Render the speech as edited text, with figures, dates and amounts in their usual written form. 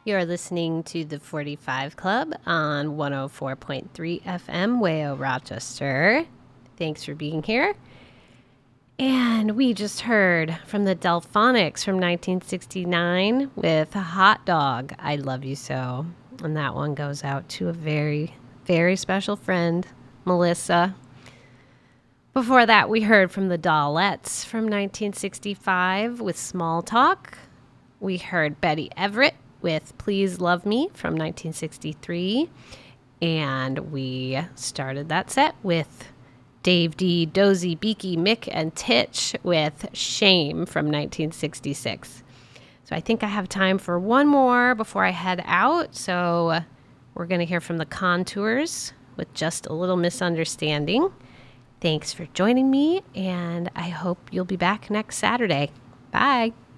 You're listening to the 45 Club on 104.3 FM, WAYO Rochester. Thanks for being here. And we just heard from the Delphonics from 1969 with Hot Dog, I Love You So. And that one goes out to a very, very special friend, Melissa. Before that, we heard from the Dollettes from 1965 with Small Talk. We heard Betty Everett with Please Love Me from 1963. And we started that set with Dave D, Dozy, Beaky, Mick, and Titch with Shame from 1966. So I think I have time for one more before I head out. So we're going to hear from the Contours with Just a Little Misunderstanding. Thanks for joining me, and I hope you'll be back next Saturday. Bye.